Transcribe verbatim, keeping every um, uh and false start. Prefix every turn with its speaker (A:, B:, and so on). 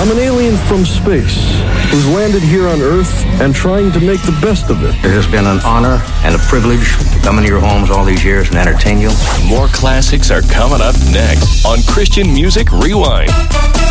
A: I'm an alien from space who's landed here on Earth and trying to make the best of it.
B: It has been an honor and a privilege to come into your homes all these years and entertain you.
C: More classics are coming up next on Christian Music Rewind.